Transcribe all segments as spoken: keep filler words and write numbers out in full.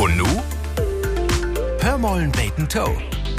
Und nu? Hör mollen beten Toe.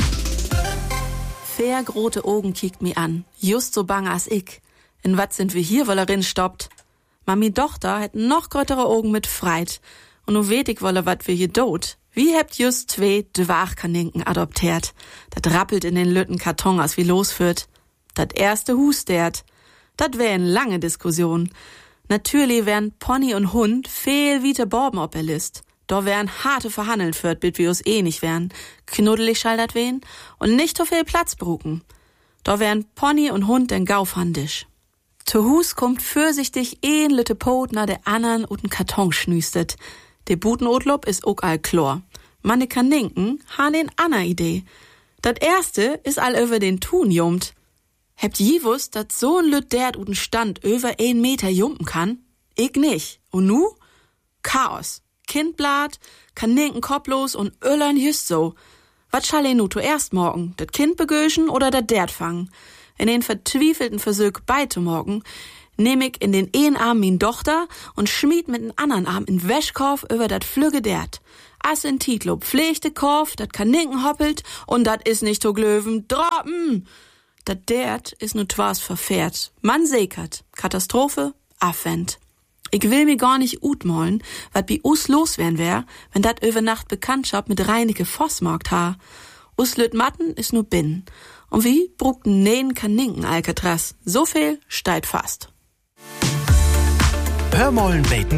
Fair grote Augen kiekt mi an, just so bang as ich. In wat sind wir hier, weil er rin stoppt? Mami Tochter hat noch grötere Augen mit Freit. Und nu weet ich wolle, wat wir hier dot. Wie hebt just zwei Dwachkaninken adoptiert? Dat rappelt in den lütten Karton, as wie losführt. Dat erste hustert. Dat wär eine lange Diskussion. Natürlich wären Pony und Hund viel wiete Borben op der List. Da wären harte Verhandeln führt, bit wir uns eh nicht wären. Knuddelig schall dat wen und nicht so viel Platz bruken. Da wären Pony und Hund den Gaufhandisch. Zu Hus kommt fürsichtig een lütte Potner der andern und n Karton schnüstet. De Butenotlob is ook all chlor. Manne Kaninken han en anna Idee. Dat erste is all über den Thun jummt. Hebt je wusst, dat so ein Lüt dert uten Stand über een Meter jumpen kann? Ich nicht. Und nu? Chaos. Kindblat, Kaninken kopflos und Öllern just so. Wat schall er nu zuerst morgen? Dat Kind begöschen oder dat dert fangen? In den verzwiefelten Versuch beizumocken, nehm ich in den einen Arm min Tochter und schmied mit den anderen Arm in Wäschkorf über dat Flügge dert. As in Titlo pflegte Korf, dat Kaninken hoppelt und dat is nicht to glöwen, droppen! Dat dert is nu twas verfährt. Man sekert. Katastrophe, Affent. Ich will mir gar nicht utmollen, wat bi us los werden wär, wenn dat über Nacht Bekanntschaft mit Reineke Vossmarkt ha. Us lüt Matten is nu binnen. Und wie bruckten nähen Kaninken Alcatraz? So viel steigt fast. Hör mollen beten